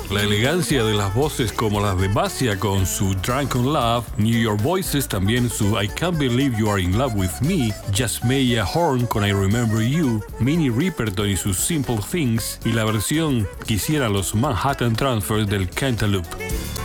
La elegancia de las voces como las de Basia con su Drunk on Love, New York Voices también su I Can't Believe You Are in Love With Me, Jasmine Horn con I Remember You, Minnie Riperton y sus Simple Things y la versión que hicieran los Manhattan Transfers del Cantaloupe.